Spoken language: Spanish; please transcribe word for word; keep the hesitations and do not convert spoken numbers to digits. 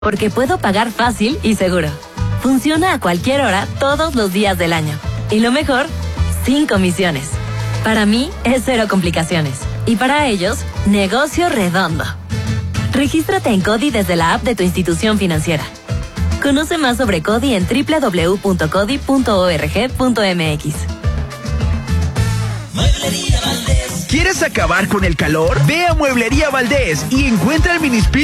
Porque puedo pagar fácil y seguro. Funciona a cualquier hora, todos los días del año. Y lo mejor, sin comisiones. Para mí, es cero complicaciones. Y para ellos, negocio redondo. Regístrate en CODI desde la app de tu institución financiera. Conoce más sobre CODI en doble u doble u doble u punto codi punto org punto m x. ¿Quieres acabar con el calor? Ve a Mueblería Valdés y encuentra el minisplit